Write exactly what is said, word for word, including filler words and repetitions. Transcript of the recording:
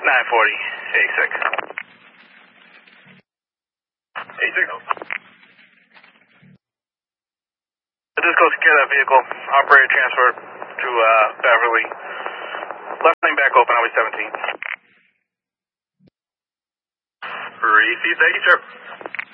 nine forty, eighty-six. eighty-six. Just go secure that vehicle. Operator transfer to uh, Beverly. Left lane back open, Highway seventeen. Receive, thank you, sir.